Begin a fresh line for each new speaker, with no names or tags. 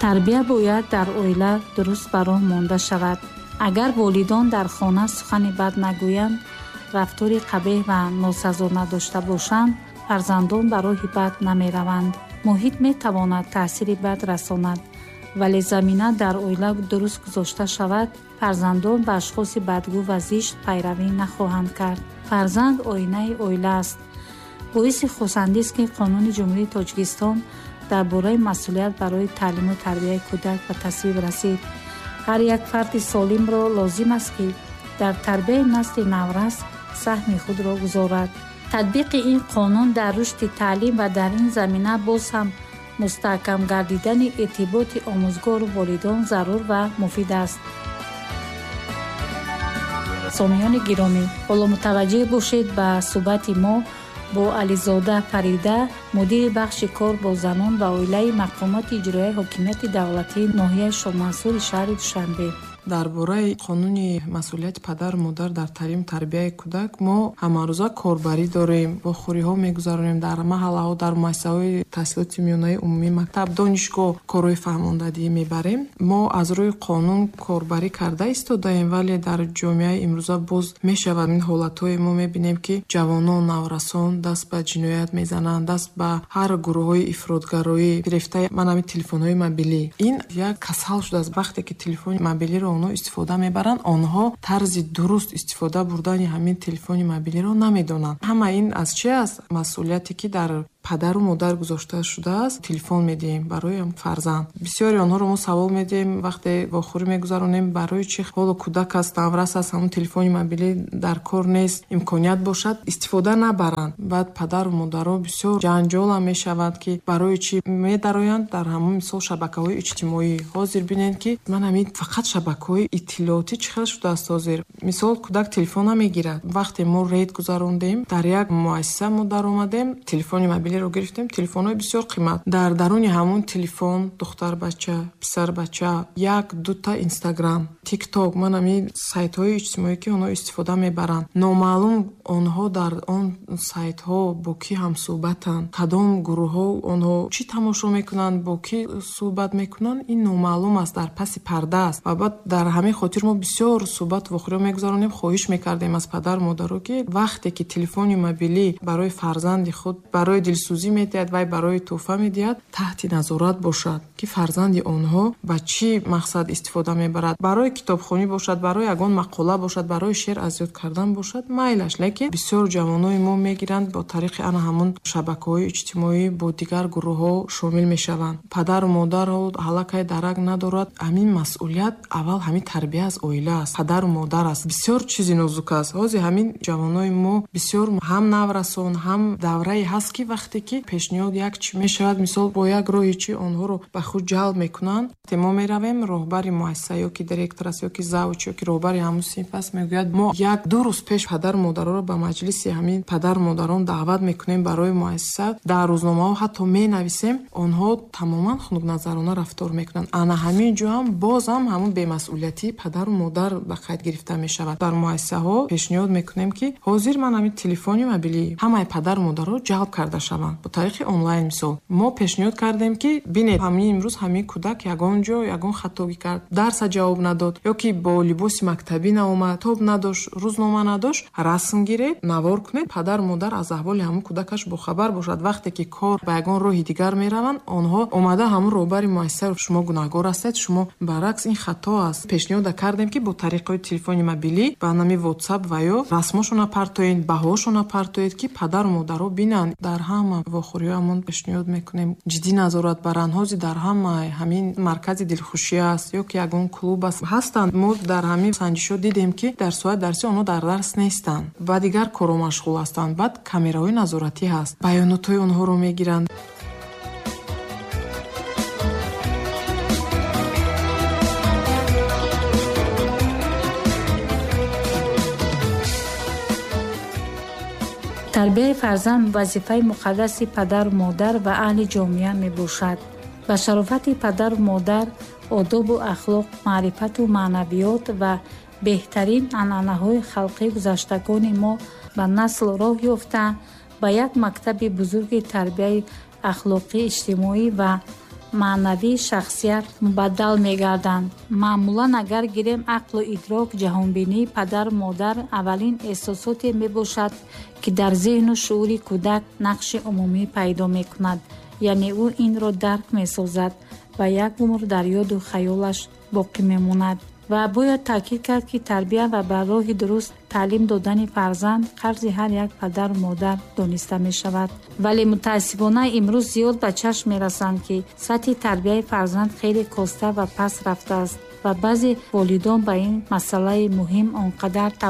тарбия бояд дар оила дуруст ба роҳ монда шавад. агар волидон дар хона сухани бад нагӯянд, рафтори қабеҳ ва носазо надошта бошанд, фарзандон ба роҳи бад намераванд. муҳит метавонад таъсири бад расонад, вале замина дар оила дуруст гузошта шавад, фарзандон ба ашхоси бадгӯ ва зишт пайравӣ нахоҳанд кард. фарзанд оинаи оила аст. боиси хусандист ки қонуни ҷумҳурии Тоҷикистон дар бораи масъулият барои таълиму тарбияи кӯдак ба тасвиб расид. ҳар як фарди солимро лозим аст ки дар тарбияи насли наврас саҳми худро гузорад. татбиқи ин қонун дар рушди таълим ва дар ин замина боз ҳам мустаҳкам гардидани иртиботи омӯзгору волидон зарур ва муфид аст. сомиёни гиромӣ, ҳоло мутаваҷҷеҳ бошед ба суҳбати мо бо Ализода Фарида, мудири бахши кор бо занон ва оилаи мақомоти иҷроияи ҳокимияти давлатии ноҳияи Шоҳмансури шаҳри Душанбе.
дар бораи қонуни масъулияти падару модар дар таълим тарбияи кӯдак мо ҳамарӯза корбарӣ дорем. бо хӯриҳо мегузаронем дар маҳаллаҳо, дар муассисаҳои таҳсилоти миёнаи умумӣ, мактаб, донишгоҳ корҳои фаҳмондагӣ мебарем. мо аз рӯи қонун корбарӣ карда истодаем, вале дар ҷомеаи имрӯза боз мешавад ин ҳолатҳое мо мебинем ки ҷавонон, наврасон даст ба ҷиноят мезананд, даст ба ҳар гурӯҳҳои ифротгароӣ гирифта манами телефонҳои мобилӣ. ин як касал шудааст. вақте ки телефони мобилиро онҳо истифода мебаранд, онҳо тарзи дуруст истифода бурдани ҳамин телефони мобилиро намедонанд. ҳама ин аз чи аст? масъулияте ки дар падару модар гузошта шудааст. телефон медиҳем барои фарзанд. бисёри онҳоро мо савол медиҳем вақте вохӯрӣ мегузаронем, барои чи ҳоло кӯдак аст, наврас аст, ҳамун телефони мобилӣ дар кор нест, имконият бошад истифода набаранд. баъд падару модаро бисёр ҷанҷолам мешавад ки барои чи медароянд дар ҳамун мисол шабакаҳои иҷтимоӣ. ҳозир бинед ки ман ҳамин фақат шабакаҳои иттилоотӣ чӣ хел шудааст ҳозир. мисол кӯдак телефон намегирад. вақте мо рейд гузарондем, дар як муассиса мо даромадем, телефони мобилиро гирифтем, телефонҳои бисёр қимат. дар даруни ҳамун телефон духтарбача, писарбача, як дута инстаграм, тикток, манами сайтҳои иҷтимоӣ ки онҳо истифода мебаранд. номаълум онҳо дар он сайтҳо бо кӣ ҳамсӯҳбатанд, кадом гурӯҳҳо онҳо чӣ тамошо мекунанд, бо кӣ суҳбат мекунанд, ин номаълум аст, дар паси парда аст. ва баъд дар ҳамин хотир мо бисёр суҳбату вохӯриҳо мегузаронем. хоҳиш мекардем аз падару модаро ки вақте ки телефони мобилӣ барои фарзанди худ барои дилсӯзӣ медиҳад, вай барои тӯҳфа медиҳад, таҳти назорат бошад ки фарзанди онҳо ба чӣ мақсад истифода мебарад. барои китобхонӣ бошад, барои ягон мақола бошад, барои шеър аз ёд кардан бошад, майлаш. лекин бисёр ҷавонои мо мегиранд бо тариқи ана ҳамун шабакаҳои иҷтимоӣ бо дигар гурӯҳҳо шомил мешаванд. падару модарро ҳалакай дарак надорад. ҳамин масъулият аввал ҳамин тарбия аз оила аст, падару модар аст. бисёр чизи нозук аст. ҳозир ҳамин ҷавонои мо бисёр ҳам наврасон, ҳам даврае ҳаст ки вақте ки пешниҳод як чӣ мешавад, мисол бо як роҳи чӣ онҳоро ба худ ҷалб мекунанд. мо меравем, роҳбари муассиса ёки директор аст ёки завуч ёки роҳбари ҳамун синф аст, мегӯяд мо як ду рӯз пеш падару модароро ба маҷлиси ҳамин падару модарон даъват мекунем барои муассиса. дар рӯзномаҳо ҳатто менависем, онҳо тамоман хунукназарона рафтор мекунанд. ана ҳамин ҷо ҳам боз ҳам ҳамун бемасъулиятии падару модар ба қайд гирифта мешавад. дар муассисаҳо пешниҳод мекунем ки ҳозир ман ҳамин телефони мобилӣ ҳамаи падару модарро ҷалб карда шаванд бо тариқи онлайн. мисол мо пешниҳод кардем ки бинед ҳамин имрӯз ҳамин кӯдак ягон ҷо ягон хатогӣ кард, дарса ҷавоб надод ёки бо либоси мактабӣ наомад, тоб надошт, рӯзнома надошт, расм гиред, навор кунед. падару модар аз аҳволи ҳамун кӯдакаш бохабар бошад. вақте ки кор ба ягон роҳи дигар мераванд, онҳо омада ҳамун роҳбари муассиса шумо гунаҳгор ҳастед, шумо баръакс ин хато аст. пешниҳод кардем ки бо тариқаи телефони мобилӣ ба нами WhatsApp ва ё расмошо напартоед, баҳошо напартоед ки падару модаро бинанд. дар ҳама вохӯриҳоямон пешниҳод мекунем ҷиддӣ назорат баранд. ҳозир дар ҳама ҳамин маркази дилхушӣ аст ёки ягон клуб аст ҳастанд. мо дар ҳамин санҷишҳо дидем ки дар соати дарсӣ онҳо дар дарс нестанд, ба дигар корро машғул ҳастанд. баъд камераҳои назоратӣ ҳаст, баёнотҳои онҳоро мегиранд.
тарбияи фарзанд вазифаи муқаддаси падару модар ва аҳли ҷомеа мебошад. ба шарофати падару модар, одобу ахлоқ, маърифату маънавиёт ва беҳтарин анъанаҳои халқии гузаштагони мо ба насл роҳ ёфта, ба як мактаби бузурги тарбияи ахлоқӣ, иҷтимоӣ ва маънавии шахсият мубаддал мегарданд. маъмулан агар гирем ақлу идрок, ҷаҳонбинии падару модар аввалин эҳсосоте мебошад, ки дар зеҳну шуури кӯдак нақши умумӣ пайдо мекунад, яъне ӯ инро дарк месозад ва як умр дар ёду хаёлаш боқӣ мемонад. ва бояд таъкид кард, ки тарбия ва ба роҳи дуруст таълим додани фарзанд қарзи ҳар як падару модар дониста мешавад. вале мутаассифона имрӯз зиёд ба чашм мерасанд, ки сатҳи тарбияи фарзанд хеле коста ва паст рафтааст ва баъзе волидон ба ин масъалаи муҳим он қадар